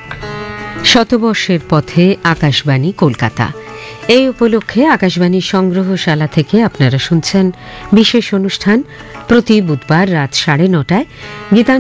শতবর্ষের পথে আকাশবাণী কলকাতা, এই উপলক্ষে আকাশবাণীর সংগ্রহশালা থেকে আপনারা শুনছেন বিশেষ অনুষ্ঠান প্রতি বুধবার রাত 9:30 গীতাঞ্জলি